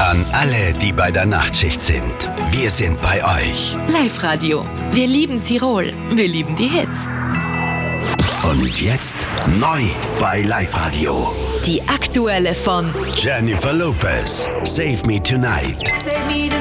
An alle, die bei der Nachtschicht sind. Wir sind bei euch. Live-Radio. Wir lieben Tirol. Wir lieben die Hits. Und jetzt neu bei Live-Radio. Die aktuelle von Jennifer Lopez. Save Me Tonight.